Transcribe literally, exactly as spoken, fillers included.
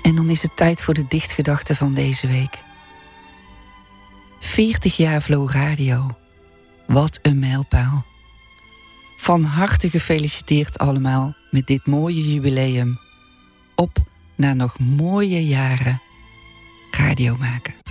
En dan is het tijd voor de dichtgedachte van deze week. veertig jaar Flow Radio. Wat een mijlpaal. Van harte gefeliciteerd allemaal met dit mooie jubileum. Op naar nog mooie jaren radio maken.